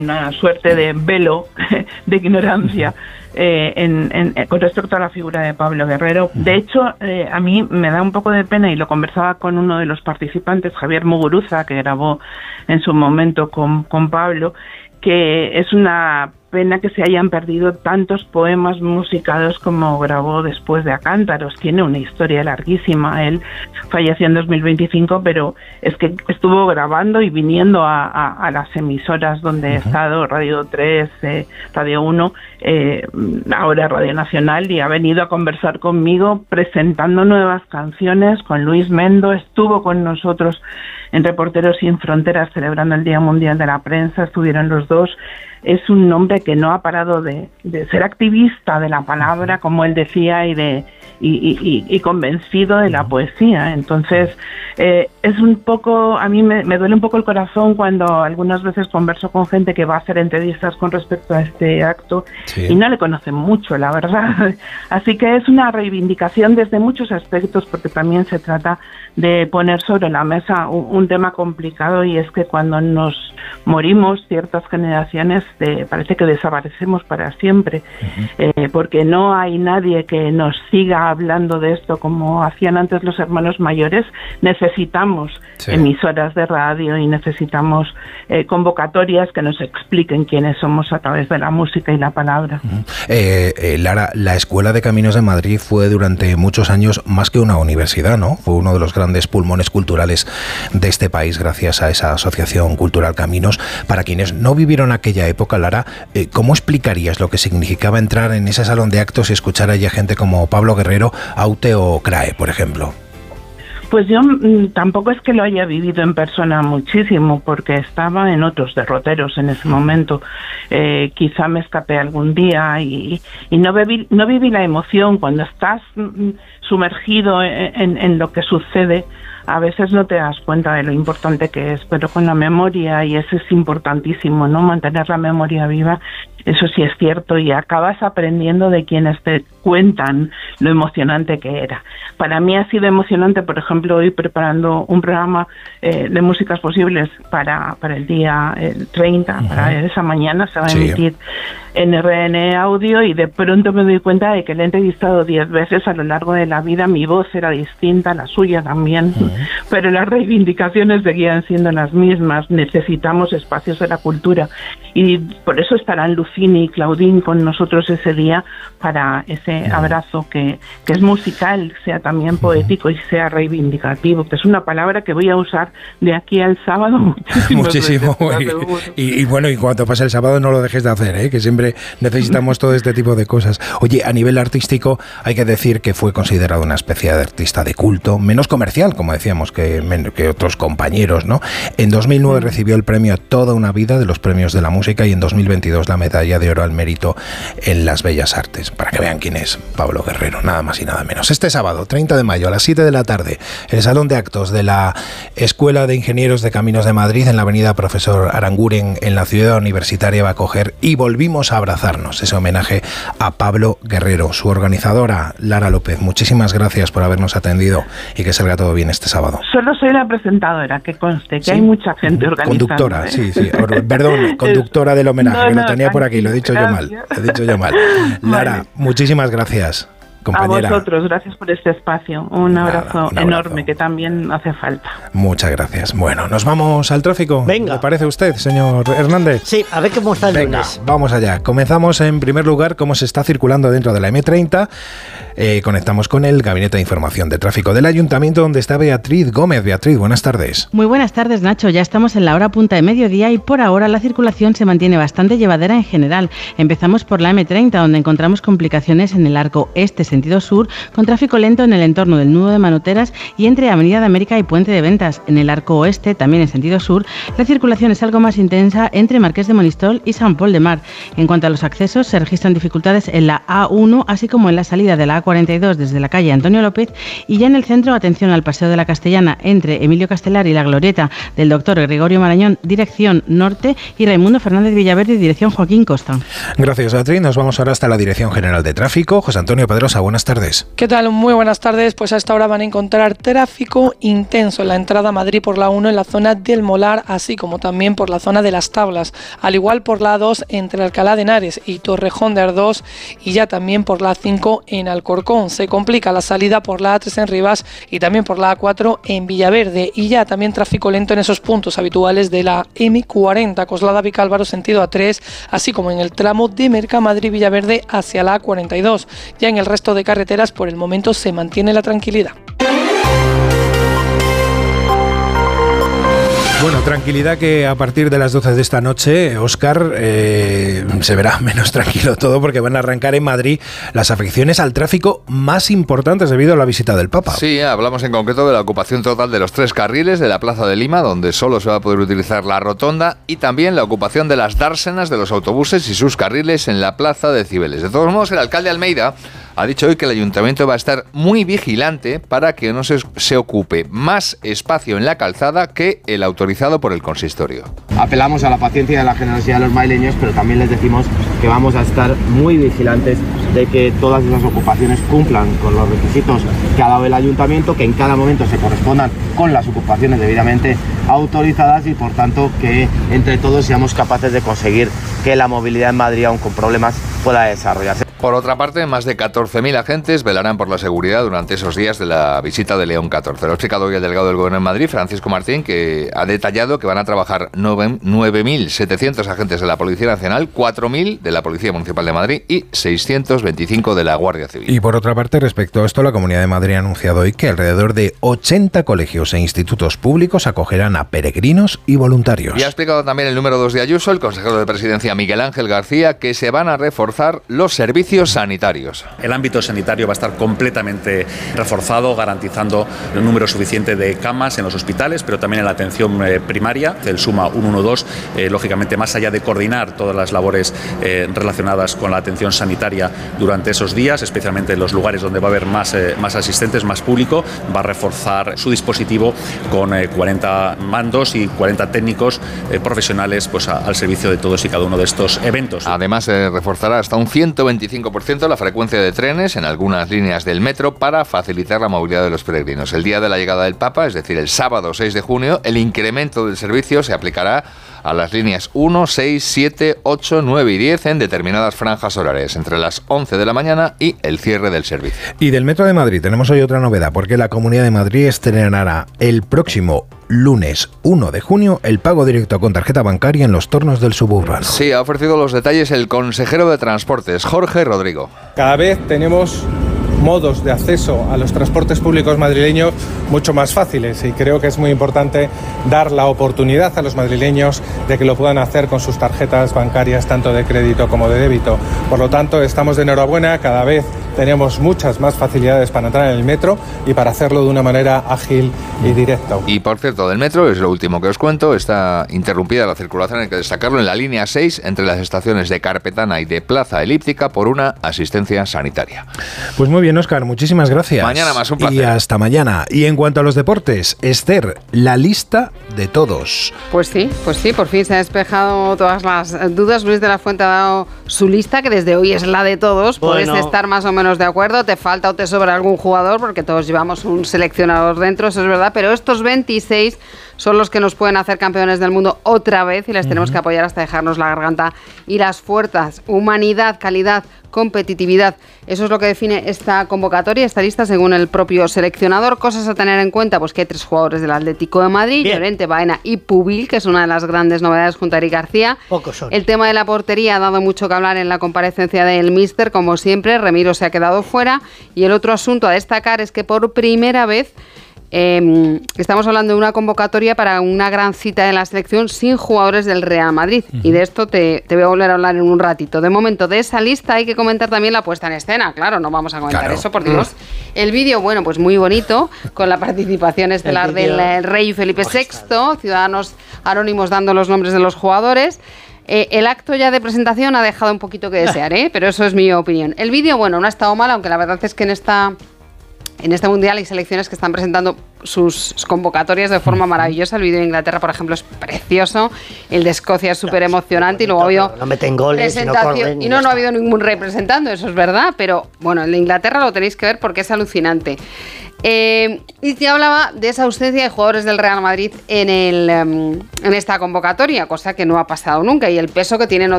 una suerte de velo de ignorancia con respecto a la figura de Pablo Guerrero. De hecho, a mí me da un poco de pena, y lo conversaba con uno de los participantes, Javier Muguruza, que grabó en su momento con Pablo, que es una pena que se hayan perdido tantos poemas musicados como grabó después de A Cántaros. Tiene una historia larguísima. Él falleció en 2025, pero es que estuvo grabando y viniendo a las emisoras donde he estado, Radio 3, Radio 1, ahora Radio Nacional, y ha venido a conversar conmigo presentando nuevas canciones con Luis Mendo. Estuvo con nosotros en Reporteros Sin Fronteras celebrando el Día Mundial de la Prensa, estuvieron los dos. Es un hombre que no ha parado de ser activista de la palabra, como él decía, y convencido de la poesía. Entonces, es un poco, a mí me duele un poco el corazón cuando algunas veces converso con gente que va a hacer entrevistas con respecto a este acto, y no le conocen mucho, la verdad. Así que es una reivindicación desde muchos aspectos, porque también se trata de poner sobre la mesa un tema complicado, y es que cuando nos morimos, ciertas generaciones, parece que desaparecemos para siempre, porque no hay nadie que nos siga hablando de esto como hacían antes los hermanos mayores. Necesitamos emisoras de radio y necesitamos convocatorias que nos expliquen quiénes somos a través de la música y la palabra. Lara, la Escuela de Caminos de Madrid fue durante muchos años más que una universidad, ¿no? Fue uno de los grandes pulmones culturales de este país gracias a esa asociación cultural Caminos. Para quienes no vivieron aquella época, Lara, ¿cómo explicarías lo que significaba entrar en ese salón de actos y escuchar a gente como Pablo Guerrero, Aute o Crae, por ejemplo? Pues yo tampoco es que lo haya vivido en persona muchísimo, porque estaba en otros derroteros en ese momento. Quizá me escapé algún día y no viví la emoción. Cuando estás sumergido en lo que sucede, a veces no te das cuenta de lo importante que es, pero con la memoria, y eso es importantísimo, ¿no? Mantener la memoria viva, eso sí es cierto, y acabas aprendiendo de quienes te cuentan lo emocionante que era. Para mí ha sido emocionante, por ejemplo, hoy preparando un programa de músicas posibles para el día 30, para esa mañana se va a emitir en RN Audio, y de pronto me doy cuenta de que le he entrevistado 10 veces a lo largo de la vida. Mi voz era distinta, la suya también, pero las reivindicaciones seguían siendo las mismas. Necesitamos espacios de la cultura, y por eso estarán Lucini y Claudín con nosotros ese día, para ese abrazo que es musical, sea también poético y sea reivindicativo, que es una palabra que voy a usar de aquí al sábado muchísimo. Y bueno, y cuando pase el sábado no lo dejes de hacer, que siempre necesitamos todo este tipo de cosas. Oye, a nivel artístico hay que decir que fue considerado una especie de artista de culto, menos comercial, como decíamos, que otros compañeros, ¿no? En 2009 recibió el premio Toda una vida de los Premios de la Música, y en 2022 la medalla de oro al mérito en las Bellas Artes, para que vean quién es Pablo Guerrero, nada más y nada menos. Este sábado, 30 de mayo, a las 7 de la tarde, el Salón de Actos de la Escuela de Ingenieros de Caminos de Madrid, en la avenida Profesor Aranguren, en la ciudad universitaria, va a acoger Y volvimos a abrazarnos, ese homenaje a Pablo Guerrero. Su organizadora, Lara López, muchísimas gracias por habernos atendido, y que salga todo bien este sábado. Solo soy la presentadora, que conste, que hay mucha gente organizando. Conductora, sí. Perdón, conductora del homenaje, que lo tenía por aquí, lo he dicho yo mal. Lara, muchísimas gracias, compañera. A vosotros, gracias por este espacio. Un abrazo enorme, que también hace falta. Muchas gracias. Bueno, ¿nos vamos al tráfico? Venga. ¿Le parece a usted, señor Hernández? Sí, a ver cómo está el lunes. Vamos allá. Comenzamos en primer lugar cómo se está circulando dentro de la M30. Conectamos con el Gabinete de Información de Tráfico del Ayuntamiento, donde está Beatriz Gómez. Beatriz, buenas tardes. Muy buenas tardes, Nacho. Ya estamos en la hora punta de mediodía, y por ahora la circulación se mantiene bastante llevadera en general. Empezamos por la M30, donde encontramos complicaciones en el arco este sentido sur, con tráfico lento en el entorno del nudo de Manoteras y entre Avenida de América y Puente de Ventas. En el arco oeste, también en sentido sur, la circulación es algo más intensa entre Marqués de Monistol y Sant Pol de Mar. En cuanto a los accesos, se registran dificultades en la A1, así como en la salida de la la A42 desde la calle Antonio López, y ya en el centro, atención al Paseo de la Castellana entre Emilio Castelar y la glorieta del Dr. Gregorio Marañón, dirección norte, y Raimundo Fernández Villaverde, dirección Joaquín Costa. Gracias, Beatriz. Nos vamos ahora hasta la Dirección General de Tráfico. José Antonio Pedrosa, buenas tardes. ¿Qué tal? Muy buenas tardes. Pues a esta hora van a encontrar tráfico intenso en la entrada a Madrid por la 1 en la zona del Molar, así como también por la zona de Las Tablas, al igual por la 2 entre Alcalá de Henares y Torrejón de Ardoz, y ya también por la 5 en Alcorcón. Se complica la salida por la A3 en Rivas y también por la A4 en Villaverde, y ya también tráfico lento en esos puntos habituales de la M40 Coslada-Vicálvaro sentido A3, así como en el tramo de Mercamadrid-Villaverde hacia la A42. Ya en el resto de carreteras por el momento se mantiene la tranquilidad. Bueno, tranquilidad que a partir de las 12 de esta noche, Óscar, se verá menos tranquilo todo, porque van a arrancar en Madrid las afecciones al tráfico más importantes debido a la visita del Papa. Sí, hablamos en concreto de la ocupación total de los 3 carriles de la Plaza de Lima, donde solo se va a poder utilizar la rotonda, y también la ocupación de las dársenas de los autobuses y sus carriles en la Plaza de Cibeles. De todos modos, el alcalde Almeida ha dicho hoy que el ayuntamiento va a estar muy vigilante para que no se ocupe más espacio en la calzada que el autorizado por el consistorio. Apelamos a la paciencia y a la generosidad de los madrileños, pero también les decimos que vamos a estar muy vigilantes de que todas esas ocupaciones cumplan con los requisitos que ha dado el ayuntamiento, que en cada momento se correspondan con las ocupaciones debidamente autorizadas, y por tanto que entre todos seamos capaces de conseguir que la movilidad en Madrid, aun con problemas, pueda desarrollarse. Por otra parte, más de 14.000 agentes velarán por la seguridad durante esos días de la visita de León XIV. Lo ha explicado hoy el delegado del Gobierno en Madrid, Francisco Martín, que ha detallado que van a trabajar 9.700 agentes de la Policía Nacional, 4.000 de la Policía Municipal de Madrid y 625 de la Guardia Civil. Y por otra parte, respecto a esto, la Comunidad de Madrid ha anunciado hoy que alrededor de 80 colegios e institutos públicos acogerán a peregrinos y voluntarios. Y ha explicado también el número 2 de Ayuso, el consejero de Presidencia Miguel Ángel García, que se van a reforzar los servicios sanitarios. El ámbito sanitario va a estar completamente reforzado, garantizando un número suficiente de camas en los hospitales, pero también en la atención primaria. El SUMA 112, lógicamente, más allá de coordinar todas las labores relacionadas con la atención sanitaria durante esos días, especialmente en los lugares donde va a haber más asistentes, más público, va a reforzar su dispositivo con 40 mandos y 40 técnicos profesionales, pues al servicio de todos y cada uno de estos eventos. Además, se reforzará hasta un 125% la frecuencia de trenes en algunas líneas del metro para facilitar la movilidad de los peregrinos. El día de la llegada del Papa, es decir, el sábado 6 de junio, el incremento del servicio se aplicará a las líneas 1, 6, 7, 8, 9 y 10 en determinadas franjas horarias, entre las 11 de la mañana y el cierre del servicio. Y del Metro de Madrid tenemos hoy otra novedad, porque la Comunidad de Madrid estrenará el próximo lunes 1 de junio el pago directo con tarjeta bancaria en los tornos del suburbano. Sí, ha ofrecido los detalles el consejero de Transportes, Jorge Rodrigo. Cada vez tenemos modos de acceso a los transportes públicos madrileños mucho más fáciles, y creo que es muy importante dar la oportunidad a los madrileños de que lo puedan hacer con sus tarjetas bancarias, tanto de crédito como de débito. Por lo tanto, estamos de enhorabuena, cada vez tenemos muchas más facilidades para entrar en el metro y para hacerlo de una manera ágil y directa. Y por cierto, del metro, es lo último que os cuento, está interrumpida la circulación, hay que destacarlo, en la línea 6 entre las estaciones de Carpetana y de Plaza Elíptica por una asistencia sanitaria. Pues muy bien, Óscar, muchísimas gracias. Mañana más, un placer. Y hasta mañana. Y en cuanto a los deportes, Esther, la lista de todos. Pues sí, por fin se han despejado todas las dudas. Luis de la Fuente ha dado su lista, que desde hoy es la de todos. Puedes estar más o menos de acuerdo, te falta o te sobra algún jugador, porque todos llevamos un seleccionador dentro, eso es verdad, pero estos 26 son los que nos pueden hacer campeones del mundo otra vez, y les tenemos que apoyar hasta dejarnos la garganta y las fuerzas. Humanidad, calidad, competitividad, eso es lo que define esta convocatoria, esta lista, según el propio seleccionador. Cosas a tener en cuenta, pues que hay 3 jugadores del Atlético de Madrid, Llorente, Baena y Pubil, que es una de las grandes novedades junto a Eric García. Pocos son. El tema de la portería ha dado mucho que hablar en la comparecencia del míster, como siempre. Remiro se ha quedado fuera, y el otro asunto a destacar es que por primera vez estamos hablando de una convocatoria para una gran cita de la selección sin jugadores del Real Madrid, y de esto te voy a volver a hablar en un ratito. De momento, de esa lista hay que comentar también la puesta en escena, claro, no vamos a comentar eso, por Dios. El vídeo, bueno, pues muy bonito, con la participación estelar del rey Felipe VI, ciudadanos anónimos dando los nombres de los jugadores. El acto ya de presentación ha dejado un poquito que desear, pero eso es mi opinión. El vídeo, bueno, no ha estado mal, aunque la verdad es que en este Mundial hay selecciones que están presentando sus convocatorias de forma maravillosa. El vídeo de Inglaterra, por ejemplo, es precioso. El de Escocia es súper emocionante. Y luego ha habido no meten goles y no corren. Y no ha habido ningún rey presentando, eso es verdad. Pero bueno, el de Inglaterra lo tenéis que ver porque es alucinante. Y te hablaba de esa ausencia de jugadores del Real Madrid en esta convocatoria, cosa que no ha pasado nunca, y el peso que tienen